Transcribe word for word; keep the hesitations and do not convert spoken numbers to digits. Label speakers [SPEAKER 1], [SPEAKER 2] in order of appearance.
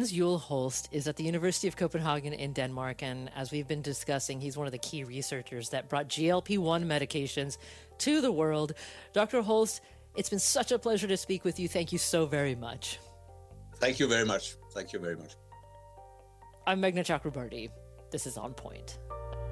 [SPEAKER 1] Jens Juel Holst is at the University of Copenhagen in Denmark, and as we've been discussing, he's one of the key researchers that brought G L P one medications to the world. Doctor Holst, it's been such a pleasure to speak with you. Thank you so very much.
[SPEAKER 2] Thank you very much. Thank you very much.
[SPEAKER 1] I'm Meghna Chakrabarty. This is On Point.